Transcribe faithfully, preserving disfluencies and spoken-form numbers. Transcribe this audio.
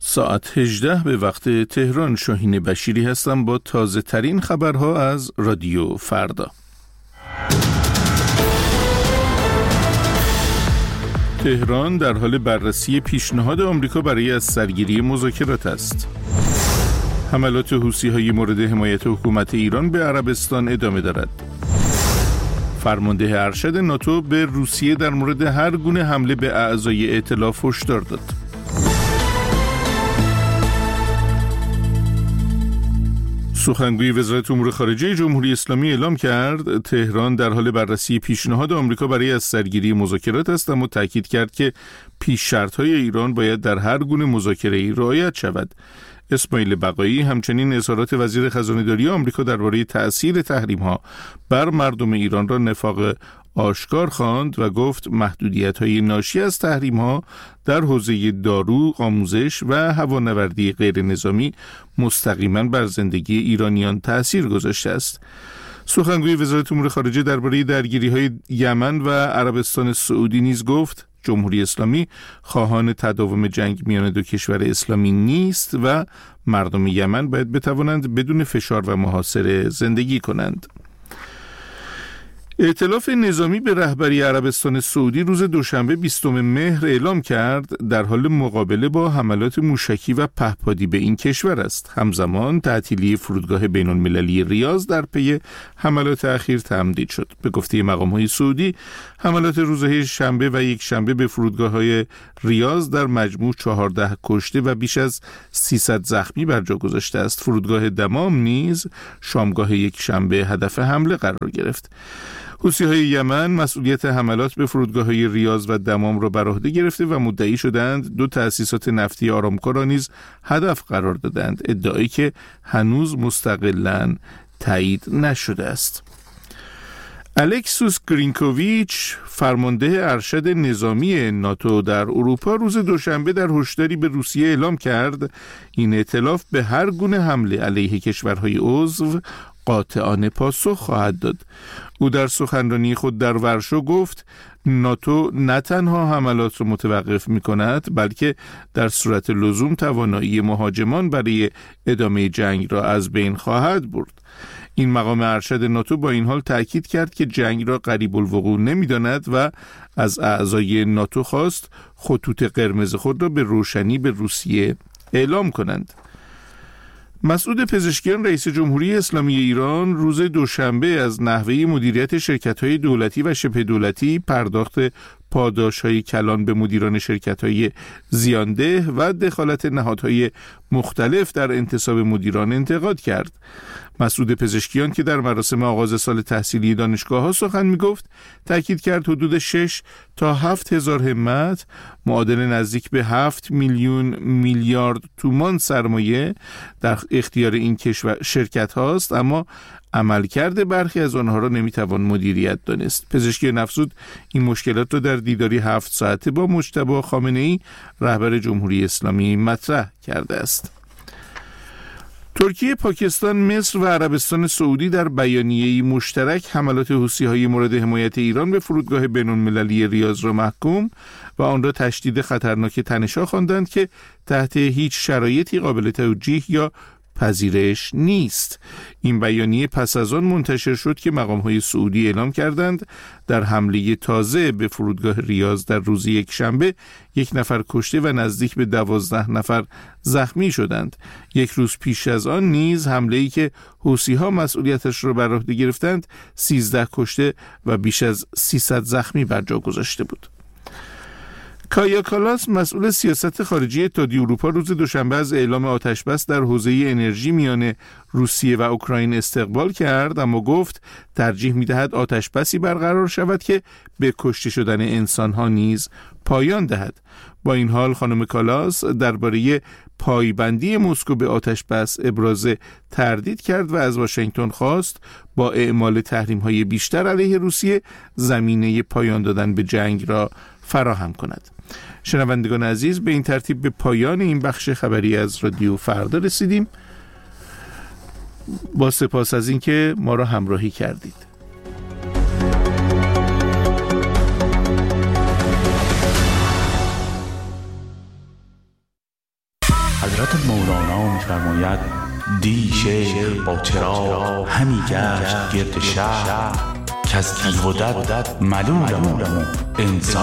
ساعت هجده به وقت تهران. شاهین بشیری هستم با تازه ترین خبرها از رادیو فردا. تهران در حال بررسی پیشنهاد آمریکا برای از سرگیری مذاکرات است. حملات حوثی‌های مورد حمایت حکومت ایران به عربستان ادامه دارد. فرمانده ارشد ناتو به روسیه در مورد هر گونه حمله به اعضای ائتلاف هشدار داد. سخنگوی وزارت امور خارجه جمهوری اسلامی اعلام کرد تهران در حال بررسی پیشنهاد آمریکا برای از سرگیری مذاکرات است، اما تاکید کرد که پیش شرط‌های ایران باید در هر گونه مذاکره‌ای رعایت شود. اسماعیل بقایی همچنین اظهارات وزیر خزانه‌داری آمریکا درباره تأثیر تحریم‌ها بر مردم ایران را نفاق آشکار خواند و گفت محدودیت‌های ناشی از تحریم‌ها در حوزه دارو، آموزش و هوانوردی غیر نظامی مستقیما بر زندگی ایرانیان تأثیر گذاشته است. سخنگوی وزارت امور خارجه درباره درگیری‌های یمن و عربستان سعودی نیز گفت جمهوری اسلامی خواهان تداوم جنگ میان دو کشور اسلامی نیست و مردم یمن باید بتوانند بدون فشار و محاصره زندگی کنند. ائتلاف نظامی به رهبری عربستان سعودی روز دوشنبه بیستم مهر اعلام کرد در حال مقابله با حملات موشکی و پهپادی به این کشور است. همزمان تعطیلی فرودگاه بین‌المللی ریاض در پی حملات اخیر تمدید شد. به گفته مقام‌های سعودی، حملات روزهای شنبه و یک شنبه به فرودگاه‌های ریاض در مجموع چهارده کشته و بیش از سیصد زخمی بر جا گذاشته است. فرودگاه دمام نیز شامگاه یک شنبه هدف حمله قرار گرفت. حوثی‌های یمن مسئولیت حملات به فرودگاه‌های ریاض و دمام را بر عهده گرفته و مدعی شدند دو تأسیسات نفتی آرامکو را نیز هدف قرار دادند، ادعایی که هنوز مستقلاً تایید نشده است. الکسوس گرینکوویچ، فرمانده ارشد نظامی ناتو در اروپا، روز دوشنبه در هشداری به روسیه اعلام کرد این ائتلاف به هر گونه حمله علیه کشورهای عضو قاطعانه پاسخ خواهد داد. او در سخنرانی خود در ورشو گفت ناتو نه تنها حملات را متوقف می کند بلکه در صورت لزوم توانایی مهاجمان برای ادامه جنگ را از بین خواهد برد. این مقام ارشد ناتو با این حال تأکید کرد که جنگ را قریب الوقوع نمی داند و از اعضای ناتو خواست خطوط قرمز خود را به روشنی به روسیه اعلام کنند. مسعود پزشکیان، رئیس جمهوری اسلامی ایران، روز دوشنبه از نحوه مدیریت شرکت‌های دولتی و شبه دولتی، پرداخت پاداش‌های کلان به مدیران شرکت‌های زیانده و دخالت نهادهای مختلف در انتصاب مدیران انتقاد کرد. مسعود پزشکیان که در مراسم آغاز سال تحصیلی دانشگاه‌ها سخن می‌گفت، تاکید کرد حدود شش تا هفت هزار همت معادل نزدیک به هفت میلیون میلیارد تومان سرمایه در اختیار این کشور شرکت هاست، اما عملکرد برخی از آنها را نمیتوان مدیریت دانست. پزشکیان افزود این مشکلات را در دیداری هفت ساعته با مجتبی خامنه‌ای، رهبر جمهوری اسلامی، مطرح کرده است. ترکیه، پاکستان، مصر و عربستان سعودی در بیانیه‌ای مشترک حملات حوثی‌های مورد حمایت ایران به فرودگاه بین‌المللی ریاض را محکوم و آن را تشدید خطرناک تنش‌ها خواندند که تحت هیچ شرایطی قابل توجیه یا پذیرش نیست. این بیانیه پس از آن منتشر شد که مقام‌های سعودی اعلام کردند در حمله تازه به فرودگاه ریاض در روز یک شنبه یک نفر کشته و نزدیک به دوازده نفر زخمی شدند. یک روز پیش از آن نیز حمله‌ای که حوثی‌ها مسئولیتش را بر عهده گرفتند سیزده کشته و بیش از سیصد زخمی بر جا گذاشته بود. کایا کالاس، مسئول سیاست خارجی اتحادیه اروپا، روز دوشنبه از اعلام آتشبس در حوزه انرژی میان روسیه و اوکراین استقبال کرد، اما گفت ترجیح می‌دهد آتشبسی برقرار شود که به کشته شدن انسان‌ها نیز پایان دهد. با این حال خانم کالاس درباره پایبندی مسکو به آتشبس ابراز تردید کرد و از واشنگتن خواست با اعمال تحریم‌های بیشتر علیه روسیه زمینه پایان دادن به جنگ را فراهم کند. شنوندگان عزیز، به این ترتیب به پایان این بخش خبری از رادیو فردا رسیدیم. با سپاس از اینکه ما را همراهی کردید. حضرت مولانا می‌فرماید دی شیخ با چراغ همی گشت گرد شهر که از تیغ و دد ملولم انسان